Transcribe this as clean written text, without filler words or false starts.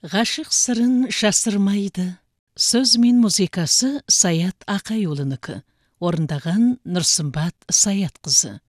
Ғашық сырын жасырмайды. Сөз мен музыкасы Саят Ақайұлынікі. Орындаған Нұрсымбат Саятқызы.